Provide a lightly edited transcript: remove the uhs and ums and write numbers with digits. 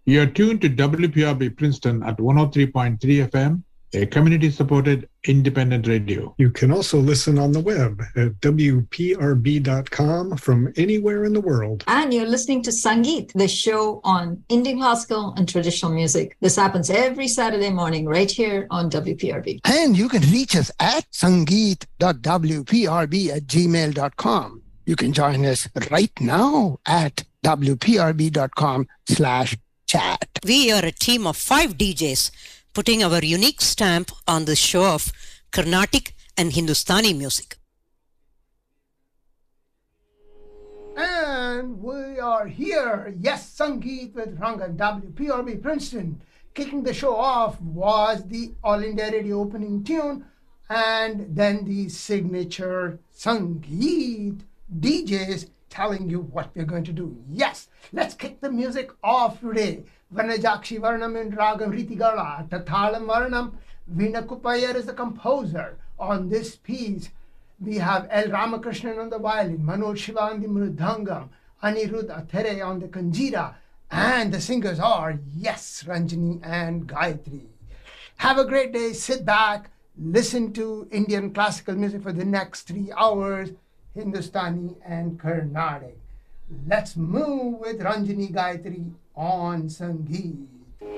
You're tuned to WPRB Princeton at 103.3 FM, a community-supported independent radio. You can also listen on the web at WPRB.com from anywhere in the world. And you're listening to Sangeet, the show on Indian classical and traditional music. This happens every Saturday morning right here on WPRB. And you can reach us at sangeet.wprb@gmail.com. You can join us right now at wprb.com/chat. We are a team of 5 DJs putting our unique stamp on the show of Carnatic and Hindustani music. And we are here, yes, Sangeet with Rangan, WPRB Princeton. Kicking the show off was the All India Radio opening tune, and then the signature Sangeet DJs telling you what we're going to do. Yes, let's kick the music off today. Vanajakshi Varnam in Ragam Ritigala, Tathalam Varnam. Veena Kupayar is the composer on this piece. We have L. Ramakrishnan on the violin, Manoj Shiva on the mridangam, Anirudh Athere on the kanjira, and the singers are, yes, Ranjani and Gayatri. Have a great day, sit back, listen to Indian classical music for the next 3 hours, Hindustani and Carnatic. Let's move with Ranjani Gayatri on Sangeet.